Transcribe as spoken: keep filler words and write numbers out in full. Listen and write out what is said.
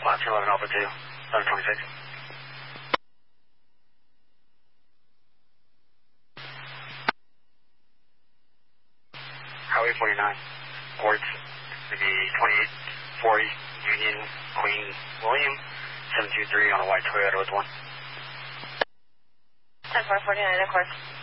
Last eleven Alpha two, eleven twenty-six. Highway forty-nine, ports, maybe twenty-eight forty, Union, Queen, William, seven two three on a white Toyota with one. ten four forty-nine, of course.